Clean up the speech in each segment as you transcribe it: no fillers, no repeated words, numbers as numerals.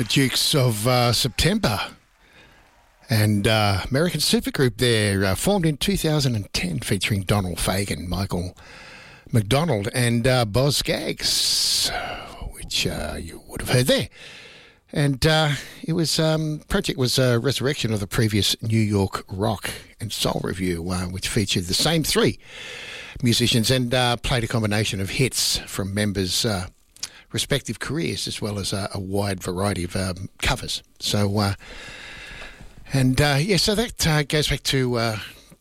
The Dukes of September and American supergroup there, formed in 2010, featuring Donald Fagen, Michael McDonald and Boz Scaggs, which you would have heard there. And it was project was a resurrection of the previous New York rock and soul review, which featured the same three musicians and played a combination of hits from members' respective careers, as well as a wide variety of covers. So, so that goes back to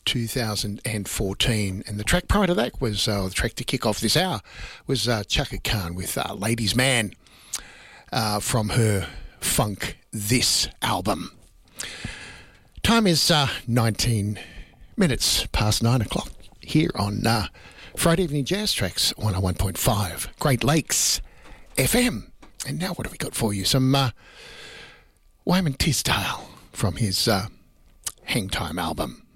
2014, and the track prior to that was the track to kick off this hour was Chaka Khan with "Ladies Man" from her Funk This album. Time is 19 minutes past 9 o'clock here on Friday Evening Jazz Tracks 101.5 Great Lakes FM. And now what have we got for you? Some Wyman Tisdale from his Hang Time album.